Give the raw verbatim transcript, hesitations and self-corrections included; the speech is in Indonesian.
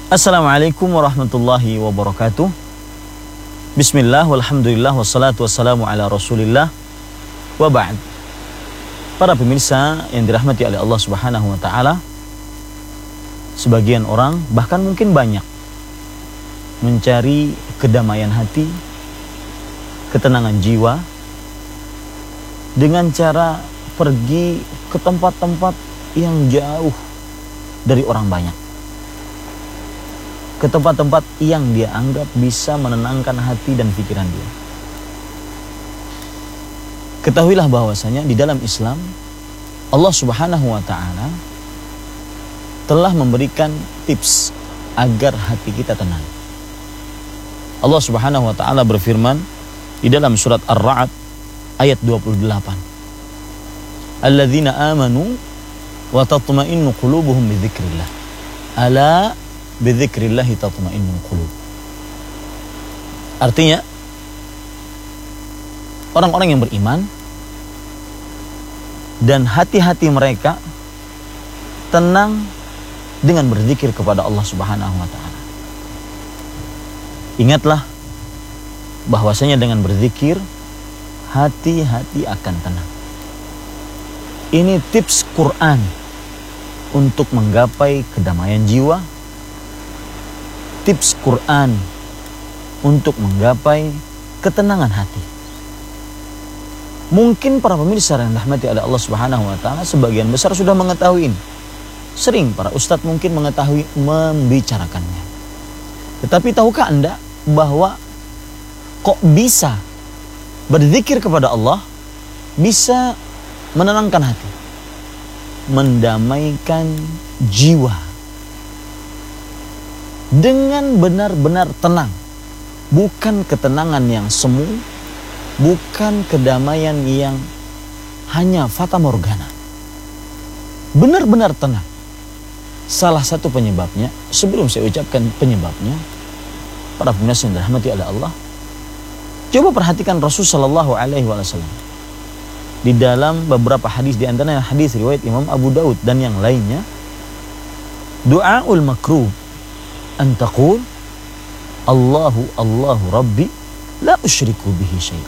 Assalamualaikum warahmatullahi wabarakatuh. Bismillah, walhamdulillah, wassalatu wassalamu ala rasulillah, wa ba'd. Para pemirsa yang dirahmati oleh Allah subhanahu wa ta'ala, sebagian orang, bahkan mungkin banyak, mencari kedamaian hati, ketenangan jiwa, dengan cara pergi ke tempat-tempat yang jauh dari orang banyak, ke tempat-tempat yang dia anggap bisa menenangkan hati dan pikiran dia. Ketahuilah bahwasanya di dalam Islam, Allah subhanahu wa ta'ala telah memberikan tips agar hati kita tenang. Allah subhanahu wa ta'ala berfirman di dalam surat Ar-Ra'd ayat dua puluh delapan. Alladzina amanu wa tatma'innu qulubuhum bi dzikrillah. Ala bidzikrillahi tatma'innul qulub. Artinya, orang-orang yang beriman dan hati-hati mereka tenang dengan berzikir kepada Allah Subhanahu wa taala. Ingatlah bahwasanya dengan berzikir hati-hati akan tenang. Ini tips Quran untuk menggapai kedamaian jiwa, tips Quran untuk menggapai ketenangan hati. Mungkin para pemirsa yang dirahmati oleh Allah Subhanahu wa taala sebagian besar sudah mengetahui ini. Sering para ustadz mungkin mengetahui membicarakannya. Tetapi tahukah Anda bahwa kok bisa berzikir kepada Allah bisa menenangkan hati, mendamaikan jiwa, dengan benar-benar tenang, bukan ketenangan yang semu, bukan kedamaian yang hanya fata morgana, benar-benar tenang. Salah satu penyebabnya, sebelum saya ucapkan penyebabnya, para pemirsa yang dirahmati oleh Allah, coba perhatikan Rasul Shallallahu Alaihi Wasallam di dalam beberapa hadis, di antaranya hadis riwayat Imam Abu Daud dan yang lainnya, du'aul makruh antaqul Allahu Allahu Rabbi la usyriku bihi syai'an.